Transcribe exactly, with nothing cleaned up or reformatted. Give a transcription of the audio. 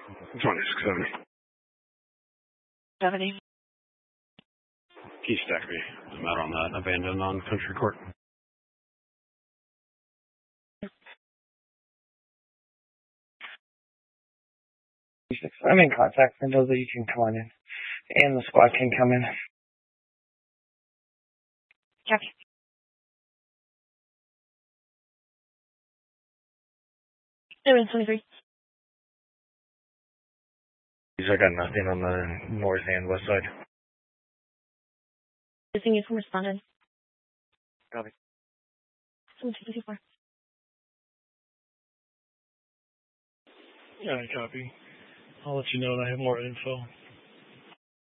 twenty-six seventy. seventy. Keith Stackby. I'm out on that abandoned on Country Court. I'm in contact for those that you can come on in. And the squad can come in. Copy. seven twenty-three. I got nothing on the north and west side. Missing you from respondent. Copy. seven two two four. Yeah, copy. I'll let you know when I have more info.